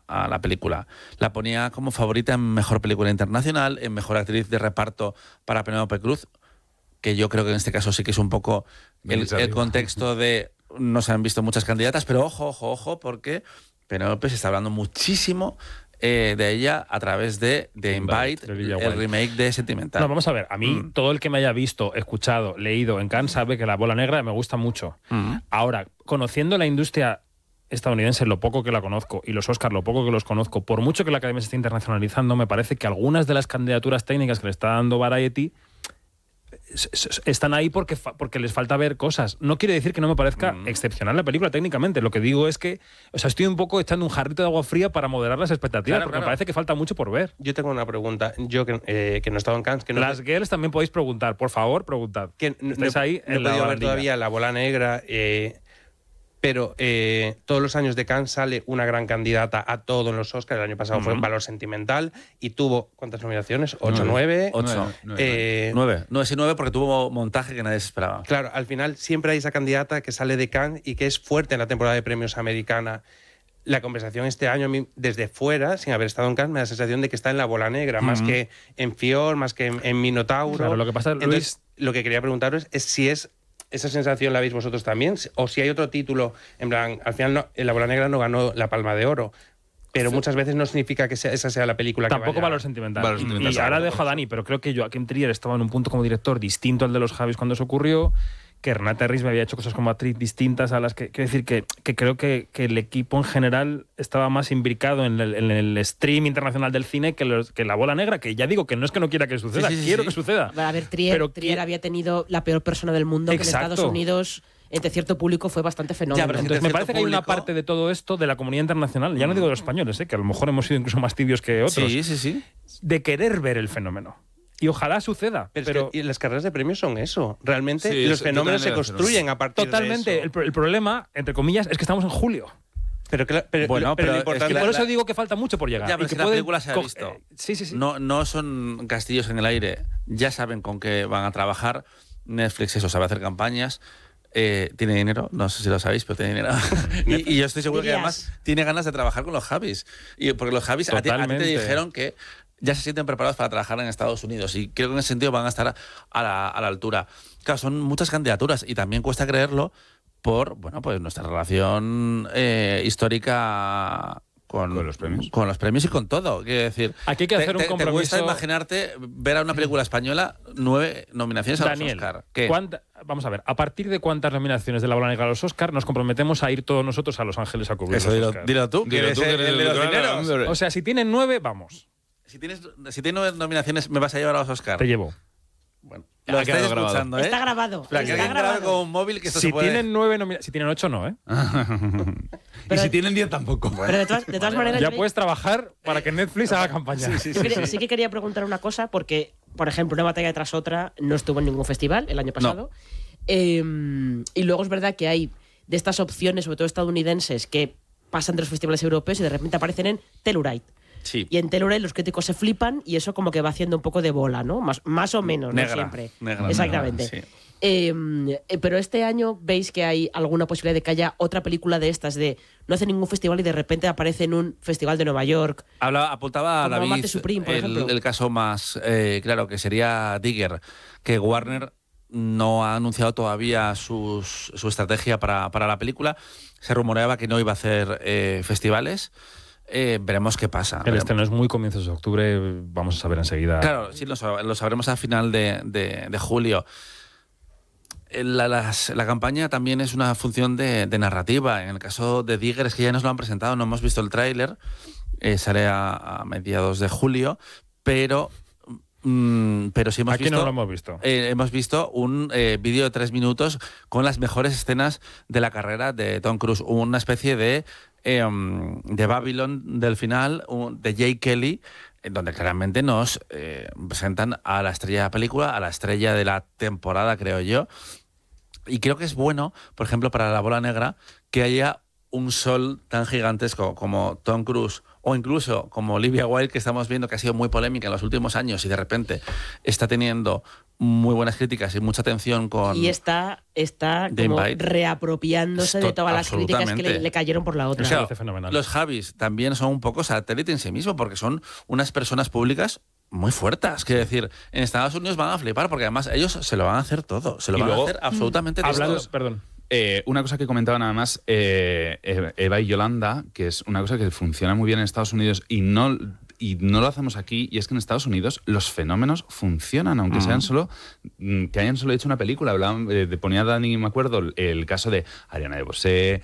a la película. La ponía como favorita en Mejor Película Internacional, en Mejor Actriz de Reparto para Penélope Cruz, que yo creo que en este caso sí que es un poco el contexto de... No se han visto muchas candidatas, pero ojo, porque Penélope se está hablando muchísimo de ella a través de Invite, el remake de Sentimental. No, vamos a ver, a mí todo el que me haya visto, escuchado, leído en Cannes sabe que La Bola Negra me gusta mucho. Ahora, conociendo la industria estadounidense, lo poco que la conozco, y los Oscars, lo poco que los conozco, por mucho que la Academia se esté internacionalizando, me parece que algunas de las candidaturas técnicas que le está dando Variety están ahí porque les falta ver cosas. No quiere decir que no me parezca excepcional la película técnicamente. Lo que digo es que, o sea, estoy un poco echando un jarrito de agua fría para moderar las expectativas, porque me parece que falta mucho por ver. Yo tengo una pregunta. Yo que no he estado en Cannes... Las girls también podéis preguntar. Por favor, preguntad. Que no he podido ver todavía La Bola Negra... pero todos los años de Cannes sale una gran candidata a todo en los Oscars. El año pasado fue Valor Sentimental y tuvo, ¿cuántas nominaciones? ¿8, 9? 8. 9. No, sí, 9 porque tuvo montaje que nadie se esperaba. Claro, al final siempre hay esa candidata que sale de Cannes y que es fuerte en la temporada de premios americana. La conversación este año, a mí, desde fuera, sin haber estado en Cannes, me da la sensación de que está en La Bola Negra, más que en Fior, más que en Minotauro. Claro, lo que pasa, Entonces, Luis... lo que quería preguntaros es si es... ¿Esa sensación la veis vosotros también? O si hay otro título, en plan, al final no, La Bola Negra no ganó la Palma de Oro, pero muchas veces no significa que esa sea la película tampoco que vaya... Valor Sentimental. Y ahora dejo a Dani, pero creo que Joaquim Trier estaba en un punto como director distinto al de los Javis cuando eso ocurrió, que Renate Riz me había hecho cosas como actriz distintas a las que... Quiero decir que creo que el equipo en general estaba más imbricado en el stream internacional del cine que La Bola Negra, que ya digo que no es que no quiera que suceda, quiero que suceda. A ver, Trier había tenido la peor persona del mundo, que en Estados Unidos... entre cierto público fue bastante fenómeno. Entonces me parece que hay una parte de todo esto de la comunidad internacional, ya no digo de los españoles, que a lo mejor hemos sido incluso más tibios que otros, de querer ver el fenómeno. Y ojalá suceda. Pero y las carreras de premios son eso. Realmente los fenómenos se construyen a partir de eso. El problema, entre comillas, es que estamos en julio. Pero lo importante, y por eso digo que falta mucho por llegar. Ya, pero y que la película se ha visto. Sí. No son castillos en el aire. Ya saben con qué van a trabajar. Netflix eso sabe hacer campañas. Tiene dinero, no sé si lo sabéis, pero tiene dinero. y yo estoy seguro que además tiene ganas de trabajar con los Javis. Porque los Javis a ti te dijeron que ya se sienten preparados para trabajar en Estados Unidos y creo que en ese sentido van a estar a la altura. Claro, son muchas candidaturas y también cuesta creerlo por pues nuestra relación histórica con los premios y con todo. Quiero decir, aquí hay que hacer un compromiso. ¿Te cuesta imaginarte ver a una película española 9 nominaciones a los Oscar? Vamos a ver, ¿a partir de cuántas nominaciones de La Bola Negra a los Oscar nos comprometemos a ir todos nosotros a Los Ángeles a cubrir los Oscar? Dilo tú, que eres el de los dineros. O sea, si tienen 9, vamos. Si tienes 9 nominaciones, ¿me vas a llevar a los Oscar? Te llevo. Bueno, lo estáis escuchando, ¿eh? Está grabado. Está grabado con un móvil que esto si se puede... tienen 9 nominaciones, si tienen 8 no, ¿eh? Y si tienen 10 tampoco. Pero de todas maneras... Ya puedes trabajar para que Netflix haga campaña. Sí que quería preguntar una cosa, porque, por ejemplo, Una batalla tras otra no estuvo en ningún festival el año pasado. Y luego es verdad que hay de estas opciones, sobre todo estadounidenses, que pasan de los festivales europeos y de repente aparecen en Telluride. Sí. Y en Telluride los críticos se flipan y eso como que va haciendo un poco de bola, ¿no? Más o menos, no siempre. Exactamente. Negra, sí. Pero este año veis que hay alguna posibilidad de que haya otra película de estas, de no hace ningún festival y de repente aparece en un festival de Nueva York. Apuntaba a David Supreme, por ejemplo. El caso más claro, que sería Digger, que Warner no ha anunciado todavía su estrategia para la película. Se rumoreaba que no iba a hacer festivales. Veremos qué pasa. El estreno es muy comienzos de octubre, vamos a saber enseguida. Claro, sí, lo sabremos a final de julio. La campaña también es una función de narrativa. En el caso de Digger es que ya nos lo han presentado, no hemos visto el tráiler, sale a mediados de julio, pero sí hemos Aquí visto... no lo hemos visto. Hemos visto un vídeo de 3 minutos con las mejores escenas de la carrera de Tom Cruise, una especie de Babylon del final, de Jake Kelly, donde claramente nos presentan a la estrella de la película, a la estrella de la temporada, creo yo. Y creo que es bueno, por ejemplo, para La Bola Negra, que haya un sol tan gigantesco como Tom Cruise o incluso como Olivia Wilde, que estamos viendo que ha sido muy polémica en los últimos años y de repente está teniendo muy buenas críticas y mucha atención con... Y está como reapropiándose de todas las críticas que le cayeron por la otra. O sea, los Javis también son un poco satélite en sí mismo porque son unas personas públicas muy fuertes. Quiero decir, en Estados Unidos van a flipar porque además ellos se lo van a hacer todo. Se lo van a hacer absolutamente todo. Perdón. Una cosa que comentaba nada más Eva y Yolanda, que es una cosa que funciona muy bien en Estados Unidos y no lo hacemos aquí, y es que en Estados Unidos los fenómenos funcionan, aunque sean que hayan solo hecho una película. Ponía Dani, me acuerdo, el caso de Ariana DeBose,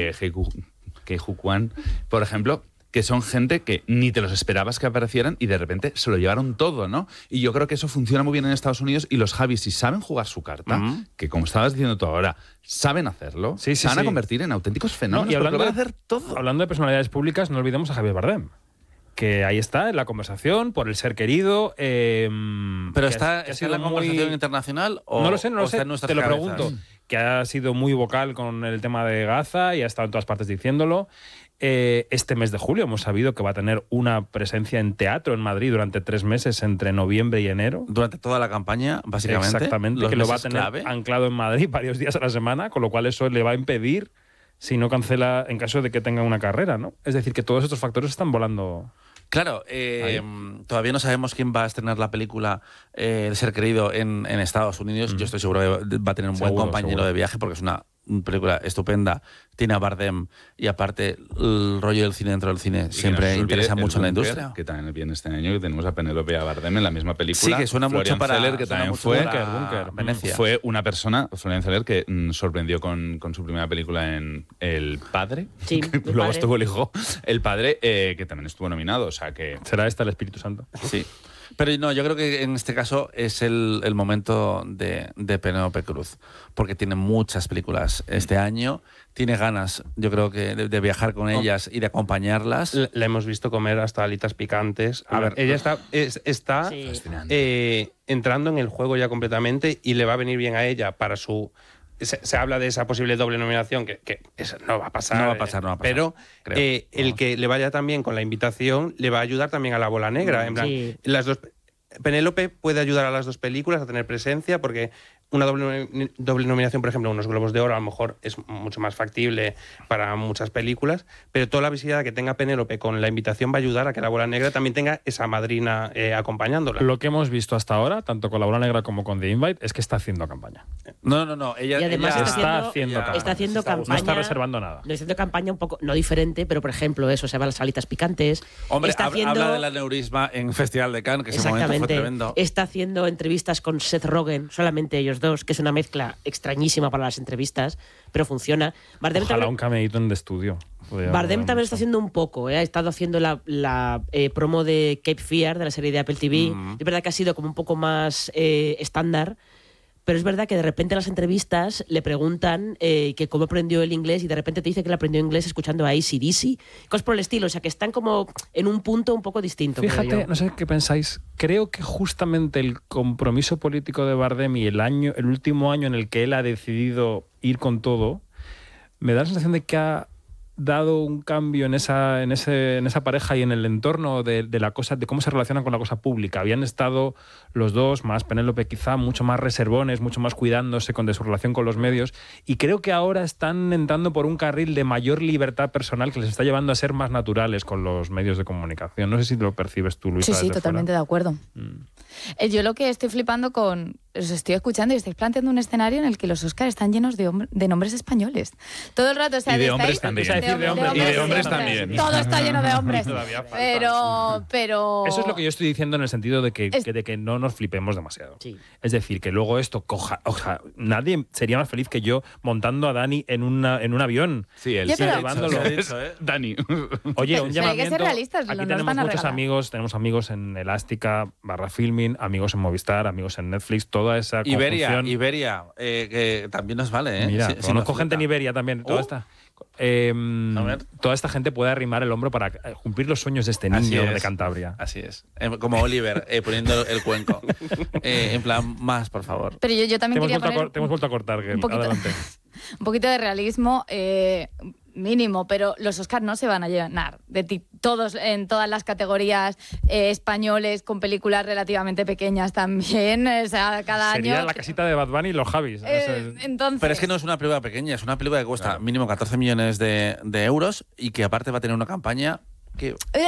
Kei-Hu Kwan, por ejemplo, que son gente que ni te los esperabas que aparecieran y de repente se lo llevaron todo, ¿no? Y yo creo que eso funciona muy bien en Estados Unidos, y los Javis, si saben jugar su carta, que como estabas diciendo tú ahora, saben hacerlo, se van a convertir en auténticos fenómenos, y hablando de hacer todo. Hablando de personalidades públicas, no olvidemos a Javier Bardem, que ahí está en la conversación por el ser querido. ¿Pero está en la conversación internacional o no lo sé, te lo cabezas? pregunto. Que ha sido muy vocal con el tema de Gaza y ha estado en todas partes diciéndolo. Este mes de julio hemos sabido que va a tener una presencia en teatro en Madrid durante 3 meses, entre noviembre y enero. Durante toda la campaña, básicamente. Exactamente, que lo va a tener anclado en Madrid varios días a la semana, con lo cual eso le va a impedir, si no cancela, en caso de que tenga una carrera, ¿no? Es decir, que todos estos factores están volando. Claro, todavía no sabemos quién va a estrenar la película El ser querido en Estados Unidos. Yo estoy seguro que va a tener un buen compañero de viaje porque es una película estupenda. Tiene a Bardem y aparte el rollo del cine dentro del cine siempre interesa mucho en la industria. Que también viene este año, que tenemos a Penélope y a Bardem en la misma película. Sí, que suena Florian mucho para Zeller, que también fue Venecia. Fue una persona, Florian Zeller, que sorprendió con su primera película en El Padre. Sí, que luego estuvo el hijo. El Padre, que también estuvo nominado. O sea que... ¿Será esta el Espíritu Santo? Sí. Pero no, yo creo que en este caso es el momento de Penélope Cruz, porque tiene muchas películas este año, tiene ganas, yo creo que de viajar con ellas y de acompañarlas. La hemos visto comer hasta alitas picantes. A ver, ella está entrando en el juego ya completamente y le va a venir bien a ella para su... Se habla de esa posible doble nominación, que eso no va a pasar. No va a pasar. Pero el que le vaya también con la invitación le va a ayudar también a La Bola Negra. En plan, las dos, Penélope puede ayudar a las dos películas a tener presencia, porque una doble nominación, por ejemplo, unos Globos de Oro, a lo mejor es mucho más factible para muchas películas, pero toda la visibilidad que tenga Penélope con la invitación va a ayudar a que La Bola Negra también tenga esa madrina acompañándola. Lo que hemos visto hasta ahora, tanto con La Bola Negra como con The Invite, es que está haciendo campaña. No. Y además está haciendo campaña. No está reservando nada. No está haciendo campaña un poco, no diferente, pero por ejemplo, eso, se va a las salitas picantes. Hombre, habla del aneurisma en Festival de Cannes, que ese momento fue tremendo. Está haciendo entrevistas con Seth Rogen, solamente ellos dos, que es una mezcla extrañísima para las entrevistas, pero funciona. Bardem Ojalá también, un cameíto en de estudio. Bardem también está haciendo un poco. Ha estado haciendo la promo de Cape Fear, de la serie de Apple TV. Es verdad que ha sido como un poco más estándar, pero es verdad que de repente en las entrevistas le preguntan que cómo aprendió el inglés y de repente te dice que le aprendió inglés escuchando a AC/DC, cosas por el estilo. O sea, que están como en un punto un poco distinto. Fíjate, no sé qué pensáis. Creo que justamente el compromiso político de Bardem y el último año en el que él ha decidido ir con todo, me da la sensación de que ha dado un cambio en esa pareja y en el entorno de la cosa, de cómo se relacionan con la cosa pública. Habían estado los dos, más Penélope quizá, mucho más reservones, mucho más cuidándose de su relación con los medios, y creo que ahora están entrando por un carril de mayor libertad personal que les está llevando a ser más naturales con los medios de comunicación. No sé si lo percibes tú, Luisa. Sí, totalmente de acuerdo. Yo lo que estoy flipando os estoy escuchando y estáis planteando un escenario en el que los Oscars están llenos de nombres españoles. Todo el rato, o sea, y de hombres también. Y de hombres también. Todo está lleno de hombres. Pero eso es lo que yo estoy diciendo en el sentido de que no nos flipemos demasiado. Sí. Es decir, que luego esto nadie sería más feliz que yo montando a Dani en un avión. Sí, él sí. Llevándolo. Dani. Oye, un llamamiento. Hay que ser realistas. Aquí tenemos muchos amigos. Tenemos amigos en Elástica, /Filming, amigos en Movistar, amigos en Netflix. Toda esa conjunción. Iberia, que también nos vale. Mira, conozco gente en Iberia también. Toda esta gente puede arrimar el hombro para cumplir los sueños de este niño de Cantabria. Así es. Como Oliver, poniendo el cuenco. En plan, más, por favor. Pero yo también quería te hemos vuelto a cortar, un poquito de realismo. mínimo, pero los Oscars no se van a llenar de todos en todas las categorías españoles con películas relativamente pequeñas también, o sea, cada Sería año. la casita de Bad Bunny y los Javis. Entonces, Pero es que no es una película pequeña, es una película que cuesta mínimo 14 millones de euros y que aparte va a tener una campaña que